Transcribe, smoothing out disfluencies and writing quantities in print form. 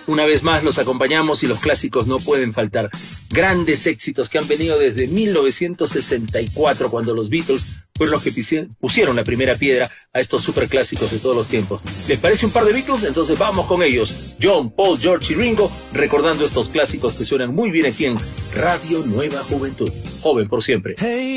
Una vez más los acompañamos y los clásicos no pueden faltar. Grandes éxitos que han venido desde 1964, cuando los Beatles fueron los que pusieron la primera piedra a estos superclásicos de todos los tiempos. ¿Les parece un par de Beatles? Entonces vamos con ellos. John, Paul, George y Ringo, recordando estos clásicos que suenan muy bien aquí en Radio Nueva Juventud. Joven por siempre. Hey.